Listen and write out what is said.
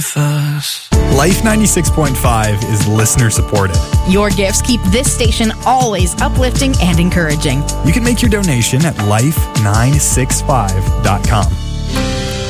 Life 96.5 is listener supported. Your gifts keep this station always uplifting and encouraging. You can make your donation at life965.com.